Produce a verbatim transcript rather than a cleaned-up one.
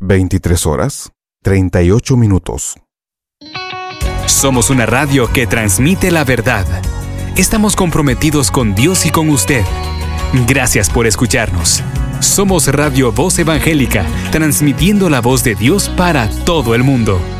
veintitrés horas, treinta y ocho minutos. Somos una radio que transmite la verdad. Estamos comprometidos con Dios y con usted. Gracias por escucharnos. Somos Radio Voz Evangélica, transmitiendo la voz de Dios para todo el mundo.